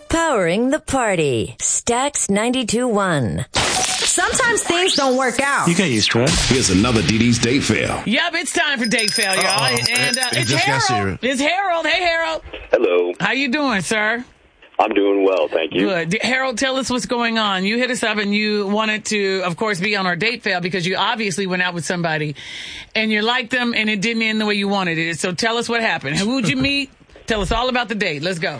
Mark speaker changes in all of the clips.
Speaker 1: Powering the party. Stax 92.1.
Speaker 2: Sometimes things don't work out.
Speaker 3: You can't use stress.
Speaker 4: Here's another DD's date fail.
Speaker 5: Yep, it's time for date fail, y'all. And it's Harold. It's Harold. Hey, Harold.
Speaker 6: Hello.
Speaker 5: How you doing, sir?
Speaker 6: I'm doing well, thank you.
Speaker 5: Good. Harold, tell us what's going on. You hit us up and you wanted to, of course, be on our date fail because you obviously went out with somebody and you liked them and it didn't end the way you wanted it. So tell us what happened. Who'd you meet? Tell us all about the date. Let's go.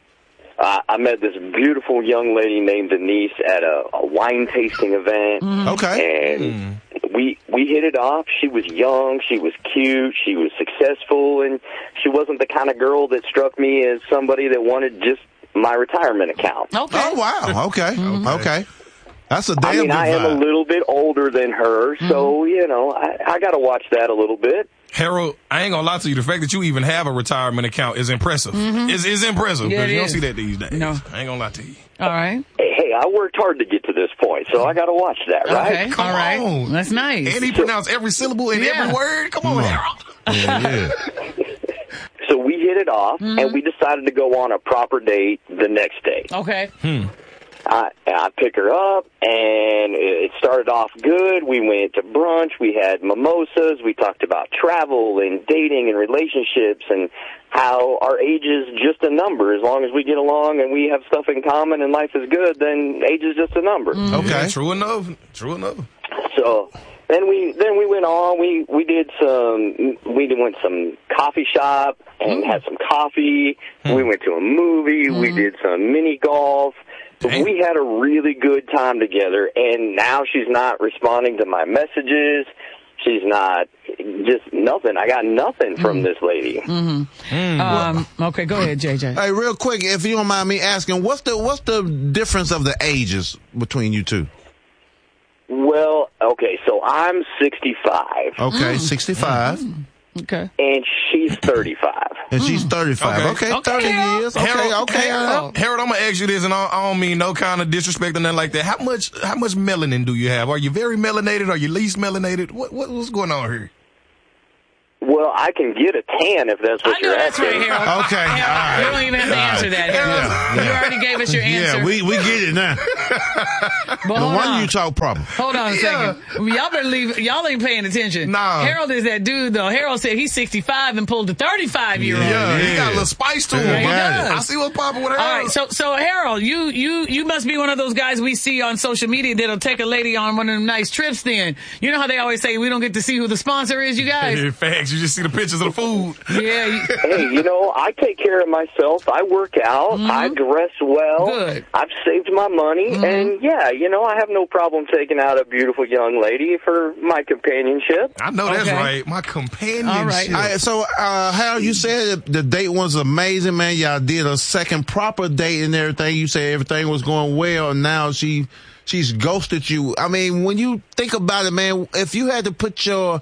Speaker 6: I met this beautiful young lady named Denise at a wine tasting event.
Speaker 5: Mm-hmm.
Speaker 7: Okay.
Speaker 6: And we hit it off. She was young. She was cute. She was successful. And she wasn't the kind of girl that struck me as somebody that wanted just my retirement account.
Speaker 5: Okay.
Speaker 7: Oh, wow. Okay. Okay. That's a damn good
Speaker 6: I am
Speaker 7: vibe.
Speaker 6: a little bit older than her, so, you know, I got to watch that a little bit.
Speaker 3: Harold, I ain't gonna lie to you. The fact that you even have a retirement account is impressive. It's impressive
Speaker 5: Yeah,
Speaker 3: because
Speaker 5: it
Speaker 3: you don't
Speaker 5: is.
Speaker 3: see that these days.
Speaker 5: No.
Speaker 3: I ain't gonna lie to you.
Speaker 5: All right.
Speaker 6: Hey, I worked hard to get to this point, so I got to watch that, right?
Speaker 5: Okay.
Speaker 3: Come
Speaker 5: all right.
Speaker 3: on.
Speaker 5: That's nice.
Speaker 3: And he pronounced every syllable in
Speaker 5: Yeah.
Speaker 3: every word. Come on, Harold.
Speaker 7: Yeah.
Speaker 6: So we hit it off, and we decided to go on a proper date the next day.
Speaker 5: Okay.
Speaker 6: I pick her up, and it started off good. We went to brunch. We had mimosas. We talked about travel and dating and relationships and how our age is just a number. As long as we get along and we have stuff in common and life is good, then age is just a number.
Speaker 7: Okay.
Speaker 3: Yeah, true enough. True enough.
Speaker 6: So then we went on. We went some coffee shop and had some coffee. We went to a movie. We did some mini golf.
Speaker 3: Dang.
Speaker 6: We had a really good time together, and now she's not responding to my messages. She's not, just nothing. I got nothing from this lady.
Speaker 5: Okay, go ahead, JJ.
Speaker 7: Hey, real quick, if you don't mind me asking, what's the difference of the ages between you two?
Speaker 6: Well, okay, so I'm 65,
Speaker 7: Okay, 65,
Speaker 5: Okay.
Speaker 6: and she's 35.
Speaker 7: and she's 35.
Speaker 3: Okay.
Speaker 7: Okay, 30 years. Okay,
Speaker 3: Harold,
Speaker 7: okay.
Speaker 3: Harold, I'm gonna ask you this, and I don't mean no kind of disrespect or nothing like that. How much melanin do you have? Are you very melanated? Are you least melanated? What's going on here?
Speaker 6: Well, I can get a tan if that's what
Speaker 5: I know
Speaker 6: you're
Speaker 5: that's right,
Speaker 6: asking.
Speaker 5: Harold.
Speaker 7: Okay, all right.
Speaker 5: You don't even have to answer that, Harold. You already gave us your answer.
Speaker 7: Yeah, we get it now.
Speaker 5: But
Speaker 7: No
Speaker 5: hold
Speaker 7: wonder
Speaker 5: on.
Speaker 7: you talk proper.
Speaker 5: Hold on a second. Y'all better leave. Y'all ain't paying attention.
Speaker 3: Nah.
Speaker 5: Harold is that dude, though. Harold said he's 65 and pulled the 35-year-old.
Speaker 3: Yeah, he
Speaker 7: Yeah.
Speaker 3: got a little spice to him.
Speaker 5: Yeah, he
Speaker 3: I
Speaker 5: does.
Speaker 3: see what's popping with Harold.
Speaker 5: All right, so Harold, you must be one of those guys we see on social media that'll take a lady on one of them nice trips. Then you know how they always say we don't get to see who the sponsor is, you guys.
Speaker 3: In fact, you just see the pictures of the food.
Speaker 5: Yeah.
Speaker 6: Hey, you know, I take care of myself. I work out. I dress well.
Speaker 5: Good.
Speaker 6: I've saved my money. And, yeah, you know, I have no problem taking out a beautiful young lady for my companionship.
Speaker 3: I know that's
Speaker 5: Okay.
Speaker 3: right. My companionship.
Speaker 5: All right.
Speaker 7: All right, so, Harold, you said the date was amazing, man. Y'all did a second proper date and everything. You said everything was going well, and now she's ghosted you. I mean, when you think about it, man, if you had to put your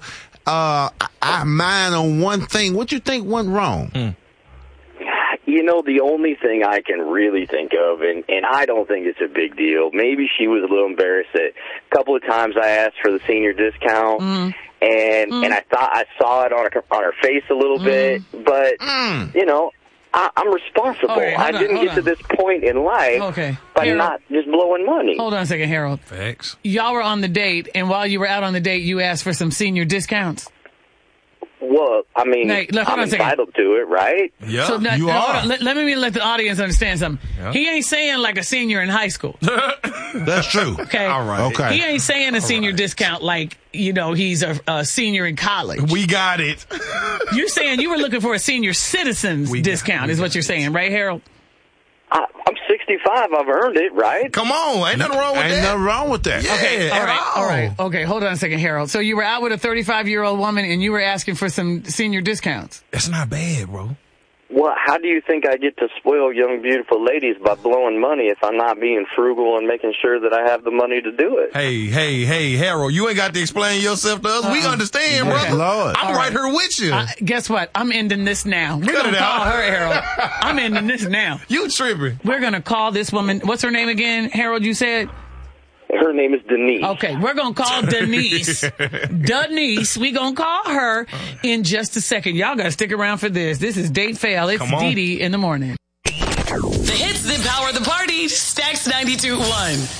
Speaker 7: mind on one thing, what you think went wrong?
Speaker 6: You know, the only thing I can really think of, and I don't think it's a big deal, maybe she was a little embarrassed that a couple of times I asked for the senior discount, and I thought I saw it on her face a little bit, but, you know, I'm responsible.
Speaker 5: Okay,
Speaker 6: I didn't get to this point in life by
Speaker 5: Harold,
Speaker 6: not just blowing money.
Speaker 5: Hold on a second, Harold.
Speaker 3: Facts.
Speaker 5: Y'all were on the date, and while you were out on the date, you asked for some senior discounts.
Speaker 6: Well, I mean,
Speaker 5: Hey, look, hold
Speaker 6: I'm
Speaker 5: on a second.
Speaker 6: entitled to it, right?
Speaker 3: Yeah,
Speaker 5: So now,
Speaker 3: you
Speaker 5: hold
Speaker 3: are.
Speaker 5: on. Let the audience understand something.
Speaker 3: Yeah.
Speaker 5: He ain't saying like a senior in high school.
Speaker 7: That's true.
Speaker 5: Okay.
Speaker 3: All right.
Speaker 7: Okay.
Speaker 5: He ain't saying a senior discount like, you know, he's a senior in college.
Speaker 3: We got it.
Speaker 5: You're saying you were looking for a senior citizen's discount is what you're saying, right, Harold?
Speaker 6: I'm 65. I've earned it, right?
Speaker 3: Come on. Ain't nothing wrong with
Speaker 7: Ain't
Speaker 3: that.
Speaker 7: nothing wrong with that.
Speaker 3: Yeah,
Speaker 5: Okay, all
Speaker 3: at
Speaker 5: right,
Speaker 3: all.
Speaker 5: all right. Okay, hold on a second, Harold. So you were out with a 35-year-old woman and you were asking for some senior discounts.
Speaker 3: That's not bad, bro.
Speaker 6: Well, how do you think I get to spoil young, beautiful ladies by blowing money if I'm not being frugal and making sure that I have the money to do it?
Speaker 3: Hey, Harold, you ain't got to explain yourself to us. We understand,
Speaker 5: Okay.
Speaker 3: brother.
Speaker 7: Lord.
Speaker 3: I'm
Speaker 5: All
Speaker 3: right
Speaker 5: right.
Speaker 3: here with you.
Speaker 5: Guess what? I'm ending this now. We're
Speaker 3: Cut
Speaker 5: going to
Speaker 3: it
Speaker 5: call
Speaker 3: out.
Speaker 5: her, Harold. I'm ending this now.
Speaker 3: You tripping.
Speaker 5: We're going to call this woman. What's her name again, Harold, you said?
Speaker 6: Her name is Denise.
Speaker 5: Okay, we're going to call Denise. Denise, we going to call her in just a second. Y'all got to stick around for this. This is Date Fail. It's
Speaker 3: Come on.
Speaker 5: Dee Dee in the morning.
Speaker 8: The hits that power the party. Stax 92.1.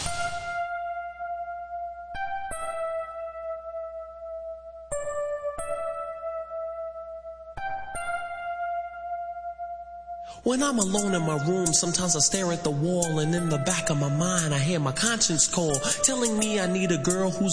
Speaker 9: When I'm alone in my room, sometimes I stare at the wall, and in the back of my mind I hear my conscience call, telling me I need a girl who's